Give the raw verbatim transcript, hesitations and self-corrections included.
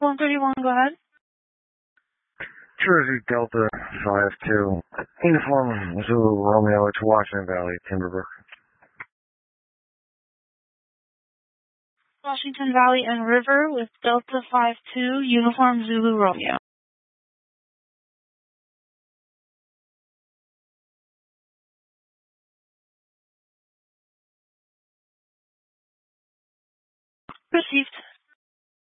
one thirty-one, go ahead. Jersey Delta five two. Uniform Zulu Romeo to Washington Valley, Timberbrook. Washington Valley and River with Delta five two, Uniform Zulu Romeo. Received.